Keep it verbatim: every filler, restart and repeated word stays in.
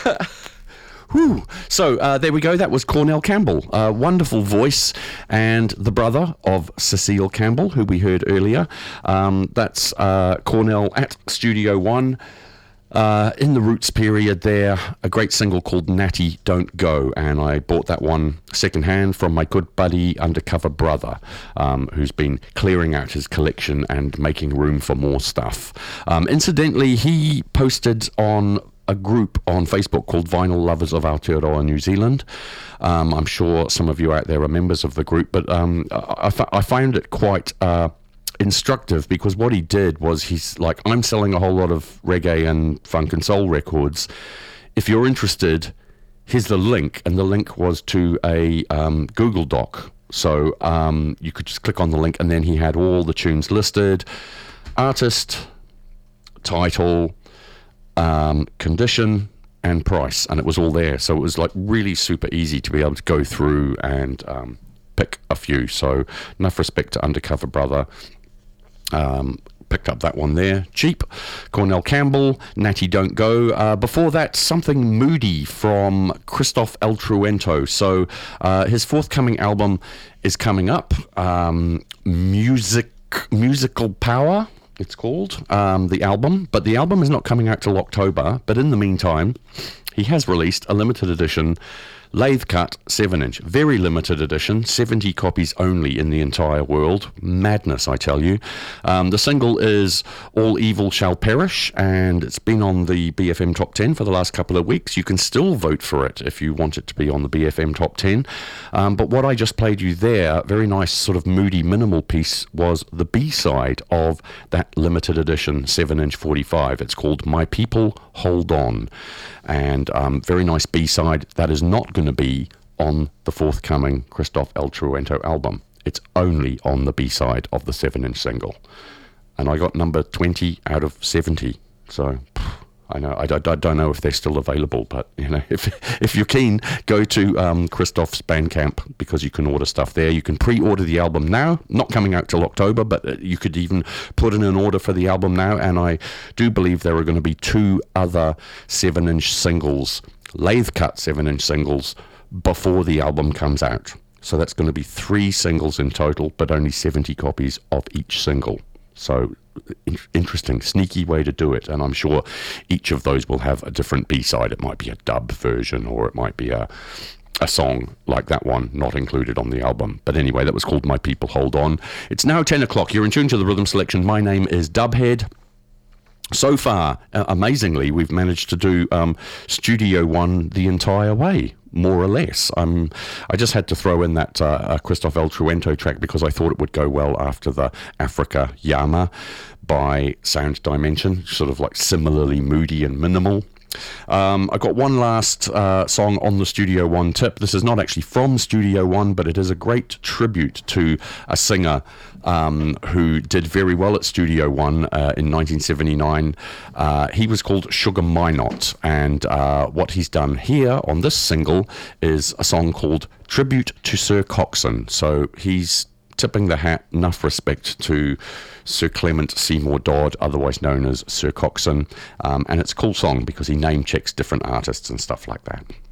Whew. So uh, there we go. That was Cornell Campbell, uh, wonderful voice, and the brother of Cecile Campbell, who we heard earlier. Um, that's uh, Cornell at Studio One. Uh, in the Roots period there, a great single called Natty Don't Go, and I bought that one secondhand from my good buddy Undercover Brother, um, who's been clearing out his collection and making room for more stuff. Um, incidentally, he posted on a group on Facebook called Vinyl Lovers of Aotearoa New Zealand. Um, I'm sure some of you out there are members of the group, but um, I, I found it quite uh, instructive, because what he did was, he's like, I'm selling a whole lot of reggae and funk and soul records. If you're interested, here's the link, and the link was to a um, Google Doc. So um, you could just click on the link, and then he had all the tunes listed, artist, title, Um, condition and price, and it was all there. So it was like really super easy to be able to go through and um, pick a few. So enough respect to Undercover Brother. Um, picked up that one there, cheap. Cornell Campbell, Natty Don't Go. Uh, before that, something moody from Christoph El Truento. So uh, his forthcoming album is coming up. Um, music, musical Power, it's called, um, the album, but the album is not coming out till October. But in the meantime, he has released a limited edition lathe cut seven inch, very limited edition, seventy copies only in the entire world. Madness, I tell you. Um, the single is All Evil Shall Perish, and it's been on the B F M Top ten for the last couple of weeks. You can still vote for it if you want it to be on the B F M Top ten. Um, but what I just played you there, very nice sort of moody minimal piece, was the B-side of that limited edition seven inch forty-five. It's called My People Hold On, and um, very nice B-side that is not going to be on the forthcoming Christoph El Truento album. It's only on the B-side of the seven inch single, and I got number twenty out of seventy. So pff, I know I, I, I don't know if they're still available, but you know, if if you're keen, go to um, Christoph's Bandcamp, because you can order stuff there. You can pre-order the album now, not coming out till October, but you could even put in an order for the album now. And I do believe there are going to be two other seven inch singles, lathe cut seven inch singles, before the album comes out. So that's going to be three singles in total, but only seventy copies of each single. So in- interesting, sneaky way to do it. And I'm sure each of those will have a different B-side. It might be a dub version, or it might be a a song like that one, not included on the album. But anyway, that was called My People Hold On. It's now ten o'clock. You're in tune to the Rhythm Selection. My name is Dubhead. So far, uh, amazingly, we've managed to do um, Studio One the entire way, more or less. Um, I just had to throw in that uh, uh, Christoph El Truento track because I thought it would go well after the Africa Yama by Sound Dimension, sort of like similarly moody and minimal. Um, I got one last uh, song on the Studio One tip. This is not actually from Studio One, but it is a great tribute to a singer um, who did very well at Studio One uh, in nineteen seventy-nine. Uh, he was called Sugar Minot, and uh, what he's done here on this single is a song called Tribute to Sir Coxsone. So he's tipping the hat, enough respect to Sir Clement Seymour Dodd, otherwise known as Sir Coxsone, um, and it's a cool song because he name checks different artists and stuff like that.